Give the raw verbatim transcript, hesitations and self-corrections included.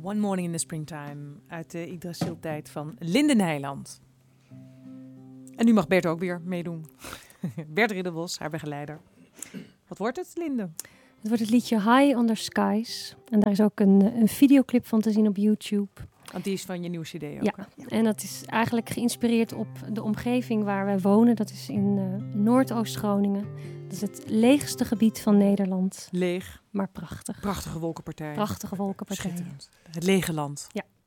One Morning in the Springtime uit de Yggdrasil-tijd van Linde Nijland. En nu mag Bert ook weer meedoen. Bert Ridderbos, haar begeleider. Wat wordt het, Linde? Het wordt het liedje High Under Skies. En daar is ook een, een videoclip van te zien op YouTube. Want die is van je nieuwe cd ook. Ja, hè? En dat is eigenlijk geïnspireerd op de omgeving waar wij wonen. Dat is in uh, Noordoost-Groningen. Dat is het leegste gebied van Nederland. Leeg. Maar prachtig. Prachtige wolkenpartij. Prachtige wolkenpartij. Schitterend. Het lege land. Ja.